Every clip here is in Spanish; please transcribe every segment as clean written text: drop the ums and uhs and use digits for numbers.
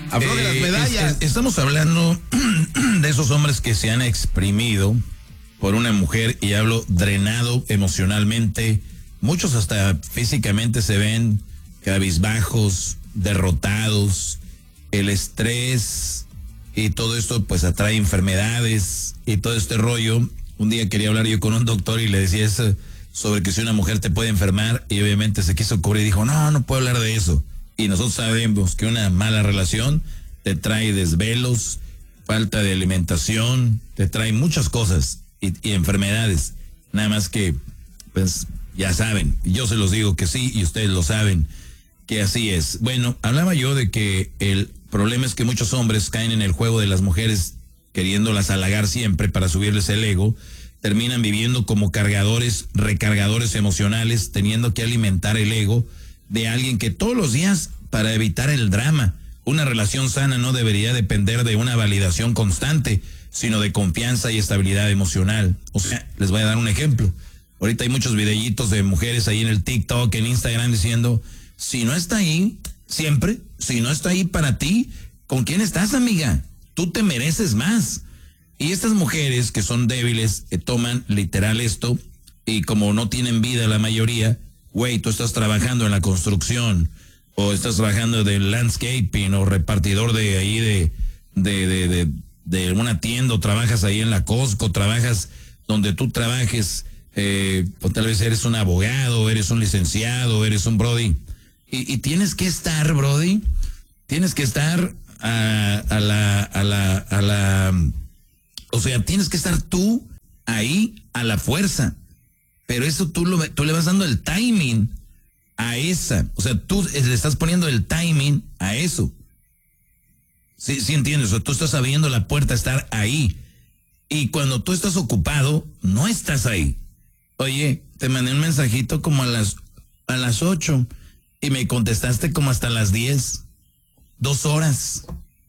Afloje las medallas. Estamos hablando de esos hombres que se han exprimido por una mujer, y hablo drenado emocionalmente. Muchos hasta físicamente se ven cabizbajos, derrotados. El estrés y todo esto pues atrae enfermedades y todo este rollo. Un día quería hablar yo con un doctor y le decía eso sobre que si una mujer te puede enfermar, y obviamente se quiso cubrir y dijo, no puedo hablar de eso. Y nosotros sabemos que una mala relación te trae desvelos, falta de alimentación, te trae muchas cosas y enfermedades. Nada más que, pues, ya saben, yo se los digo que sí, y ustedes lo saben, que así es. Bueno, hablaba yo de que el problema es que muchos hombres caen en el juego de las mujeres queriéndolas halagar siempre para subirles el ego. Terminan viviendo como recargadores emocionales, teniendo que alimentar el ego de alguien que todos los días, para evitar el drama. Una relación sana no debería depender de una validación constante, sino de confianza y estabilidad emocional. O sea, les voy a dar un ejemplo. Ahorita hay muchos videitos de mujeres ahí en el TikTok, en Instagram, diciendo, si no está ahí siempre, si no está ahí para ti, ¿con quién estás, amiga? Tú te mereces más. Y estas mujeres que son débiles, toman literal esto, y como no tienen vida la mayoría, güey, tú estás trabajando en la construcción, o estás trabajando de landscaping, o repartidor de ahí de una tienda, o trabajas ahí en la Costco, trabajas donde tú trabajes, pues tal vez eres un abogado, eres un licenciado, eres un brody, y tienes que estar, brody, tienes que estar o sea, tienes que estar tú ahí a la fuerza. Pero eso tú le vas dando el timing a esa. O sea, tú le estás poniendo el timing a eso. Sí entiendes. O sea, tú estás abriendo la puerta a estar ahí. Y cuando tú estás ocupado, no estás ahí. Oye, te mandé un mensajito como a las 8 y me contestaste como hasta las 10. 2 horas.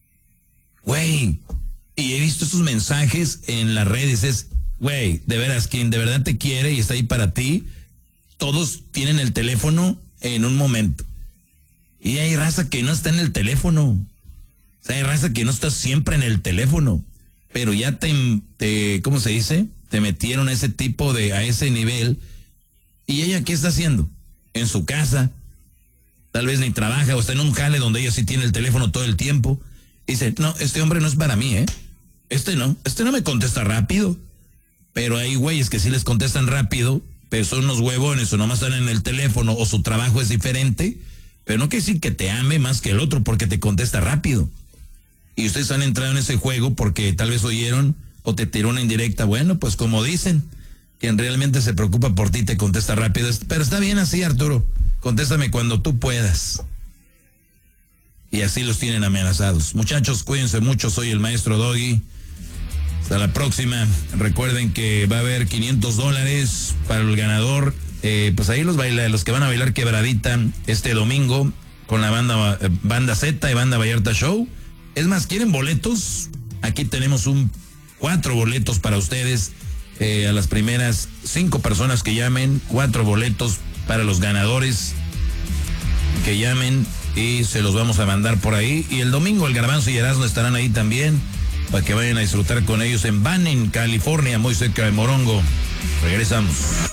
Güey. Y he visto esos mensajes en las redes. Güey, de veras, quien de verdad te quiere y está ahí para ti, todos tienen el teléfono en un momento. Y hay raza que no está en el teléfono. O sea, hay raza que no está siempre en el teléfono. Pero ya te ¿cómo se dice? Te metieron a ese nivel. ¿Y ella qué está haciendo? En su casa. Tal vez ni trabaja, o está en un jale donde ella sí tiene el teléfono todo el tiempo. Y dice, no, este hombre no es para mí, Este no me contesta rápido. Pero hay güeyes que sí les contestan rápido, pero son unos huevones, o nomás están en el teléfono, o su trabajo es diferente. Pero no quiere decir que te ame más que el otro porque te contesta rápido. Y ustedes han entrado en ese juego porque tal vez oyeron o te tiró una indirecta. Bueno, pues como dicen, quien realmente se preocupa por ti te contesta rápido. Pero está bien así, Arturo. Contéstame cuando tú puedas. Y así los tienen amenazados. Muchachos, cuídense mucho. Soy el maestro Doggy. Hasta la próxima. Recuerden que va a haber $500 para el ganador. Pues ahí los que van a bailar quebradita este domingo con la banda Z y Banda Vallarta Show. Es más, ¿quieren boletos? Aquí tenemos 4 boletos para ustedes. A las primeras 5 personas que llamen, 4 boletos para los ganadores que llamen, y se los vamos a mandar por ahí. Y el domingo el Garbanzo y Erasmo estarán ahí también, para que vayan a disfrutar con ellos en Banning, California, muy cerca de Morongo. Regresamos.